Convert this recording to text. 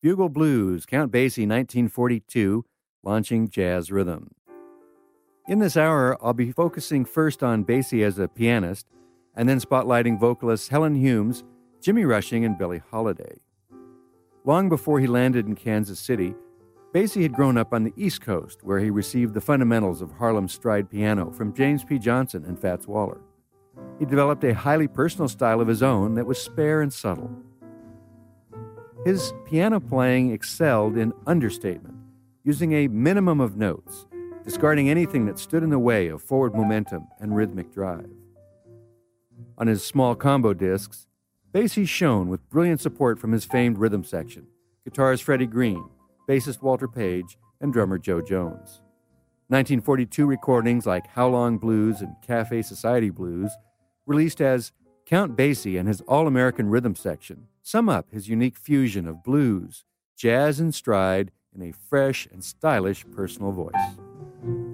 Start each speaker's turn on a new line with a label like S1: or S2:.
S1: Bugle Blues, Count Basie, 1942, launching jazz rhythm. In this hour, I'll be focusing first on Basie as a pianist, and then spotlighting vocalists Helen Humes, Jimmy Rushing, and Billie Holiday. Long before he landed in Kansas City, Basie had grown up on the East Coast, where he received the fundamentals of Harlem stride piano from James P. Johnson and Fats Waller. He developed a highly personal style of his own that was spare and subtle. His piano playing excelled in understatement, using a minimum of notes, discarding anything that stood in the way of forward momentum and rhythmic drive. On his small combo discs, Basie shone with brilliant support from his famed rhythm section, guitarist Freddie Green, bassist Walter Page, and drummer Joe Jones. 1942 recordings like How Long Blues and Cafe Society Blues, released as Count Basie and his All-American Rhythm Section, sum up his unique fusion of blues, jazz, and stride in a fresh and stylish personal voice.